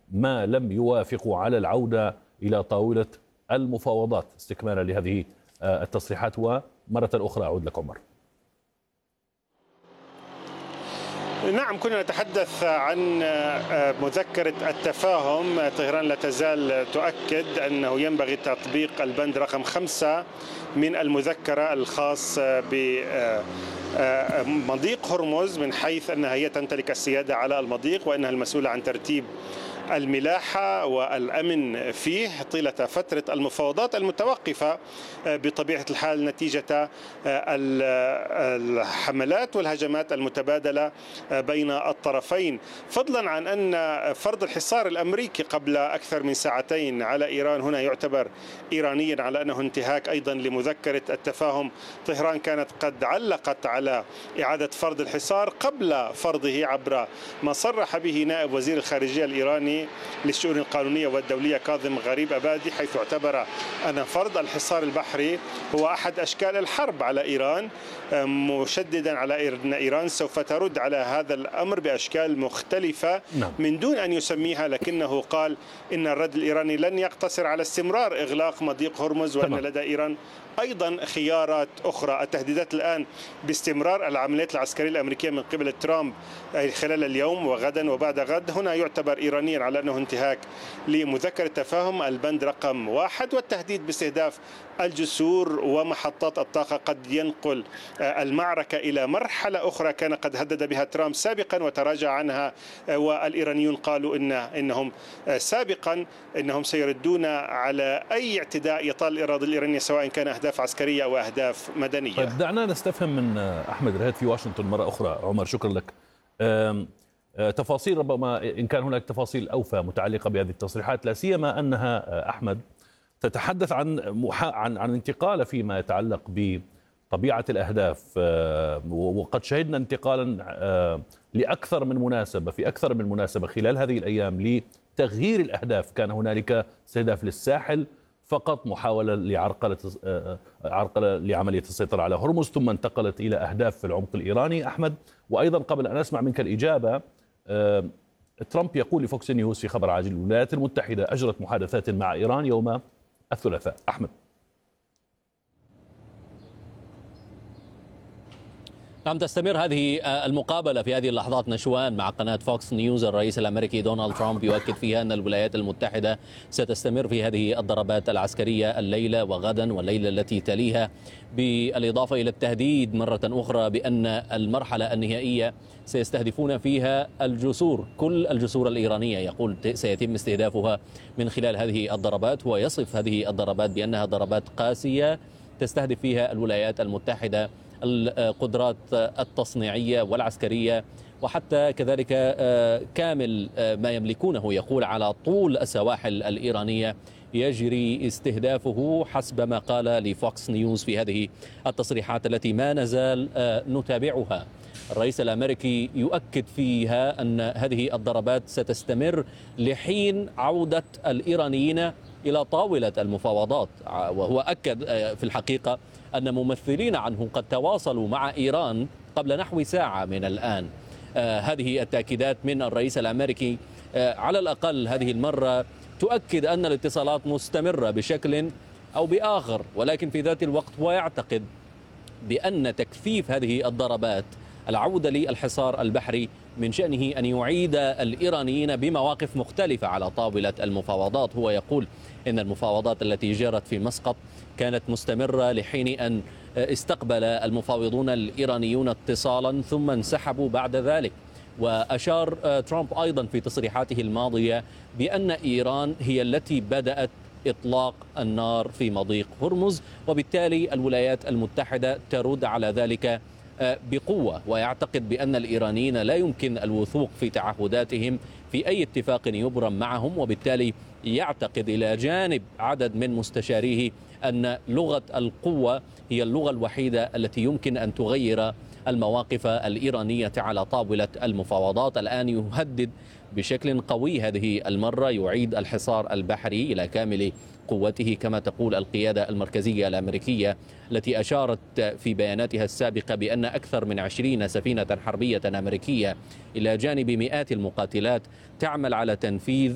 ما لم يوافقوا على العودة إلى طاولة المفاوضات، استكمالا لهذه التصريحات. ومرة أخرى أعود لك عمر. نعم، كنا نتحدث عن مذكرة التفاهم. طهران لا تزال تؤكد أنه ينبغي تطبيق البند رقم 5 من المذكرة الخاص بمضيق هرمز، من حيث أنها هي تمتلك السيادة على المضيق وأنها المسؤولة عن ترتيب الملاحة والأمن فيه طيلة فترة المفاوضات المتوقفة بطبيعة الحال نتيجة الحملات والهجمات المتبادلة بين الطرفين، فضلا عن أن فرض الحصار الأمريكي قبل أكثر من ساعتين على إيران هنا يعتبر إيرانيا على أنه انتهاك أيضا لمذكرة التفاهم. طهران كانت قد علقت على إعادة فرض الحصار قبل فرضه عبر ما صرح به نائب وزير الخارجية الإيراني للشؤون القانونية والدولية كاظم غريب أبادي، حيث اعتبر أن فرض الحصار البحري هو أحد أشكال الحرب على إيران، مشددا على أن إيران سوف ترد على هذا الأمر بأشكال مختلفة من دون أن يسميها، لكنه قال إن الرد الإيراني لن يقتصر على استمرار إغلاق مضيق هرمز، وأن لدى إيران أيضا خيارات أخرى. التهديدات الآن باستمرار العمليات العسكرية الأمريكية من قبل ترامب خلال اليوم وغدا وبعد غد هنا يعتبر إيرانيا على أنه انتهاك لمذكرة التفاهم البند رقم 1، والتهديد باستهداف الجسور ومحطات الطاقة قد ينقل المعركة إلى مرحلة أخرى كان قد هدد بها ترامب سابقا وتراجع عنها، والإيرانيون قالوا إنهم سابقا إنهم سيردون على أي اعتداء يطال الإرادة الإيرانية سواء كان أهداف عسكرية أو أهداف مدنية. طيب دعنا نستفهم من أحمد رهاد في واشنطن مرة أخرى. عمر شكرا لك. تفاصيل ربما إن كان هناك تفاصيل أوفى متعلقة بهذه التصريحات، لا سيما أنها أحمد تتحدث عن انتقال فيما يتعلق بطبيعة الأهداف، وقد شهدنا انتقالا لأكثر من مناسبة في أكثر من مناسبة خلال هذه الأيام لتغيير الأهداف. كان هنالك استهداف للساحل فقط، محاولة عرقلة لعملية السيطرة على هرمز، ثم انتقلت إلى أهداف في العمق الإيراني. أحمد، وأيضا قبل أن أسمع منك الإجابة، ترامب يقول لفوكس نيوز في خبر عاجل: الولايات المتحدة أجرت محادثات مع إيران يوم الثلاثاء. أحمد. نعم، تستمر هذه المقابلة في هذه اللحظات نشوان مع قناة فوكس نيوز. الرئيس الأمريكي دونالد ترامب يؤكد فيها أن الولايات المتحدة ستستمر في هذه الضربات العسكرية الليلة وغدا والليلة التي تليها، بالإضافة إلى التهديد مرة أخرى بأن المرحلة النهائية سيستهدفون فيها الجسور، كل الجسور الإيرانية. يقول سيتم استهدافها من خلال هذه الضربات، ويصف هذه الضربات بأنها ضربات قاسية تستهدف فيها الولايات المتحدة القدرات التصنيعية والعسكرية، وحتى كذلك كامل ما يملكونه. يقول على طول السواحل الإيرانية يجري استهدافه حسب ما قال لفوكس نيوز في هذه التصريحات التي ما نزال نتابعها. الرئيس الأمريكي يؤكد فيها أن هذه الضربات ستستمر لحين عودة الإيرانيين إلى طاولة المفاوضات. وهو أكد في الحقيقة أن ممثلين عنه قد تواصلوا مع إيران قبل نحو ساعة من الآن. هذه التأكيدات من الرئيس الأمريكي على الأقل هذه المرة تؤكد أن الاتصالات مستمرة بشكل أو بآخر، ولكن في ذات الوقت هو يعتقد بأن تكثيف هذه الضربات، العودة للحصار البحري، من شأنه أن يعيد الإيرانيين بمواقف مختلفة على طاولة المفاوضات. هو يقول إن المفاوضات التي جرت في مسقط كانت مستمرة لحين أن استقبل المفاوضون الإيرانيون اتصالا ثم انسحبوا بعد ذلك. وأشار ترامب أيضا في تصريحاته الماضية بأن إيران هي التي بدأت إطلاق النار في مضيق هرمز، وبالتالي الولايات المتحدة ترد على ذلك بقوة. ويعتقد بأن الإيرانيين لا يمكن الوثوق في تعهداتهم في أي اتفاق يبرم معهم، وبالتالي يعتقد إلى جانب عدد من مستشاريه أن لغة القوة هي اللغة الوحيدة التي يمكن أن تغير المواقف الإيرانية على طاولة المفاوضات. الآن يهدد بشكل قوي هذه المرة، يعيد الحصار البحري إلى كامل قوته كما تقول القيادة المركزية الأمريكية، التي أشارت في بياناتها السابقة بأن أكثر من 20 سفينة حربية أمريكية إلى جانب مئات المقاتلات تعمل على تنفيذ